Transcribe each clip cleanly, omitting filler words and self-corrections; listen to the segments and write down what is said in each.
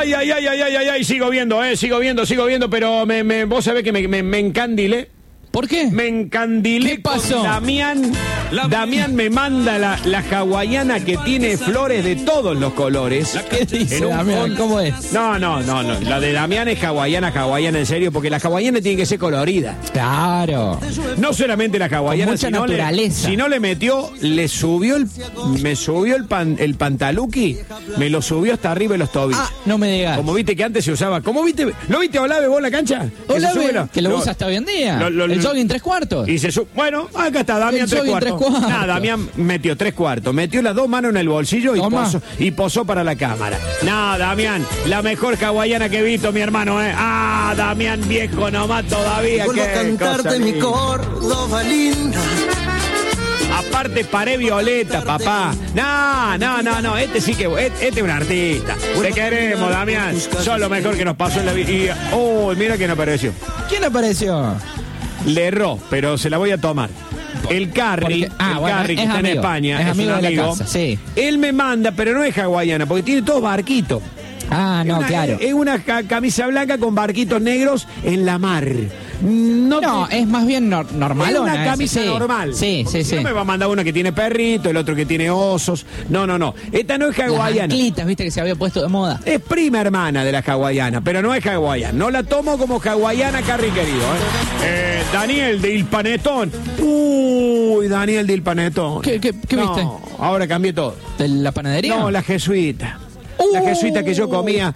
Ay, sigo viendo, pero vos sabés que me encandilé. ¿Por qué? Me encandilé. ¿Qué pasó? Con Damián me manda la hawaiana que tiene flores de todos los colores. ¿Qué dice Damián? ¿Cómo es? No. La de Damián es hawaiana en serio, porque la hawaiana tiene que ser colorida. Claro. No solamente la hawaiana, mucha naturaleza. Si no le metió, me subió el pantaluqui, me lo subió hasta arriba de los tobillos. Ah, no me digas. Como viste que antes se usaba. ¿Cómo viste? ¿Lo viste a Olave vos en la cancha? Que lo usa hasta hoy en día. El jogging 3/4. Y bueno, acá está Damián 3/4. Nada, Damián metió 3/4. Metió las dos manos en el bolsillo y posó para la cámara. No, Damián, la mejor hawaiana que he visto, mi hermano, ¿eh? Ah, Damián viejo nomás todavía. Vuelvo a cantarte mi Córdoba linda. Aparte paré violeta, papá. No. Este sí que... Este es un artista. Te queremos, Damián. Sos lo mejor que nos pasó en la vida. Mira quién apareció. ¿Quién apareció? Le erró, pero se la voy a tomar. El Carri, que está en España, es amigo de la casa, sí. Él me manda, pero no es hawaiana, porque tiene todos barquitos. Ah, no, claro. Es una camisa blanca con barquitos negros en la mar. No, es más bien normal. Es una camisa normal. Sí. No me va a mandar uno que tiene perrito, el otro que tiene osos. No. Esta no es hawaiana. Las anclitas, viste que se había puesto de moda. Es prima hermana de la hawaiana, pero no es hawaiana. No la tomo como hawaiana, Carri querido. Daniel de Il Panetón. Daniel de Il Panetón. ¿Qué viste? Ahora cambié todo. ¿De la panadería? No, la jesuita. La jesuita que yo comía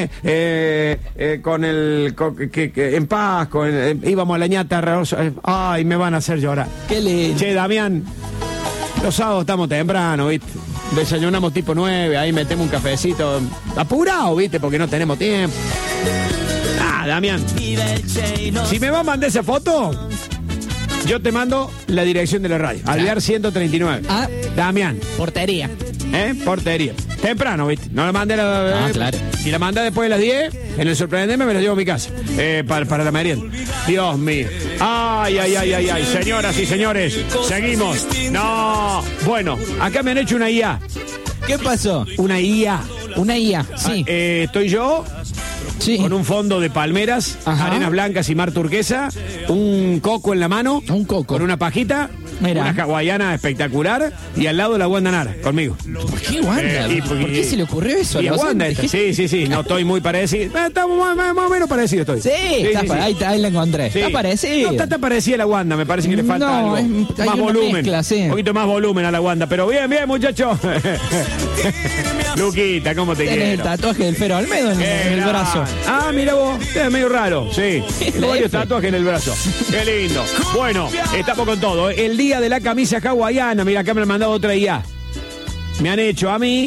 con en paz, íbamos a la ñata rosa. Ay, me van a hacer llorar. Qué lindo. Che, Damián, los sábados estamos temprano, ¿viste? Desayunamos tipo 9, ahí metemos un cafecito apurado, ¿viste? Porque no tenemos tiempo. Damián, si me va a mandar esa foto, yo te mando la dirección de la radio. Alvear 139. Damián. Portería. Portería. Temprano, ¿viste? No la mandé claro. Si la manda después de las 10, en el sorprendeme me la llevo a mi casa. Para la merienda. Dios mío. Ay. Señoras y señores, seguimos. No. Bueno, acá me han hecho una IA. ¿Qué pasó? Una IA, sí. Estoy yo. Sí. Con un fondo de palmeras, arenas blancas y mar turquesa, un coco en la mano, con una pajita, una hawaiana espectacular y al lado la Wanda Nara, conmigo. ¿Por qué Wanda? ¿Por qué se le ocurrió eso? Y a Wanda esta. Sí, no estoy muy parecido. Estamos más o menos parecidos estoy. Sí. Ahí la encontré. Sí. Está parecido. No está parecida a la Wanda, me parece que le falta algo. Más volumen. Mezcla, sí. Un poquito más volumen a la Wanda, pero bien, muchachos. Luquita, ¿cómo te quiero? Tienes el tatuaje del Fero Almedo en el brazo. Mira vos, es medio raro, sí. Varios tatuajes en el brazo. Qué lindo. Bueno, estamos con todo. El día de la camisa hawaiana. Mira, acá me han mandado otra IA. Me han hecho a mí.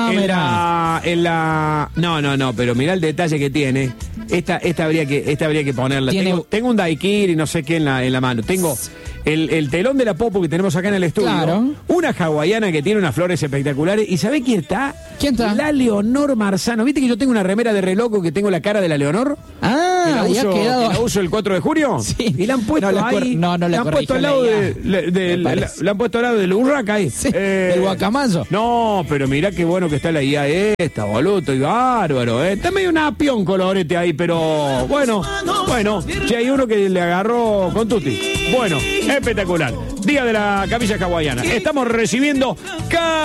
No, pero mirá el detalle que tiene. Esta habría que ponerla. Tengo un daiquiri, no sé qué en la mano. Tengo el telón de la popo que tenemos acá en el estudio. Claro. Una hawaiana que tiene unas flores espectaculares. ¿Y sabés quién está? ¿Quién está? La Leonor Marzano. ¿Viste que yo tengo una remera de Reloco que tengo la cara de la Leonor? La uso el 4 de junio. Sí. Y la han puesto ahí. La han puesto al lado la han puesto al lado del Urraca ahí. Sí, del Guacamayo. No, pero mirá qué bueno que está la IA esta, boludo. Y bárbaro, Está medio un apión colorete ahí, pero bueno. Che, hay uno que le agarró con tutti. Bueno, espectacular. Día de la camisa hawaiana. Estamos recibiendo